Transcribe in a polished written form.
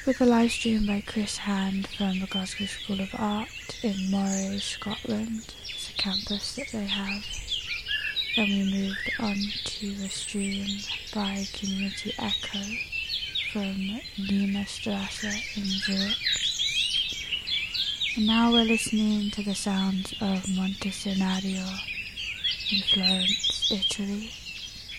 with a live stream by Chris Hand from the Glasgow School of Art in Moray, Scotland. It's a campus that they have. Then we moved on to a stream by Community Echo from Niemestrasse in Zurich. And now we're listening to the sounds of Monte Scenario in Florence, Italy.